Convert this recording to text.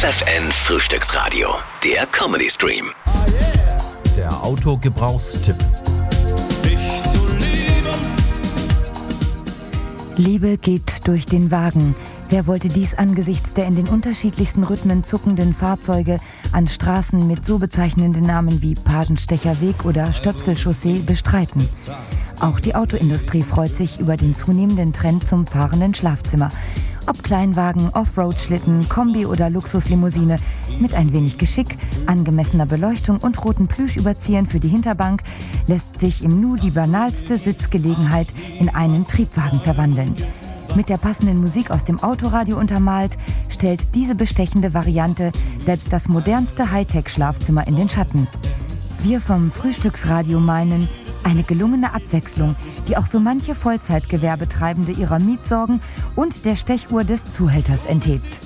FFN Frühstücksradio, der Comedy Stream. Der Autogebrauchstipp. Liebe geht durch den Wagen. Wer wollte dies angesichts der in den unterschiedlichsten Rhythmen zuckenden Fahrzeuge an Straßen mit so bezeichnenden Namen wie Pagenstecher Weg oder Stöpselchaussee bestreiten? Auch die Autoindustrie freut sich über den zunehmenden Trend zum fahrenden Schlafzimmer. Ob Kleinwagen, Offroad-Schlitten, Kombi oder Luxuslimousine, mit ein wenig Geschick, angemessener Beleuchtung und roten Plüschüberziehern für die Hinterbank lässt sich im Nu die banalste Sitzgelegenheit in einen Triebwagen verwandeln. Mit der passenden Musik aus dem Autoradio untermalt, stellt diese bestechende Variante selbst das modernste Hightech-Schlafzimmer in den Schatten. Wir vom Frühstücksradio meinen, eine gelungene Abwechslung, die auch so manche Vollzeitgewerbetreibende ihrer Mietsorgen und der Stechuhr des Zuhälters enthebt.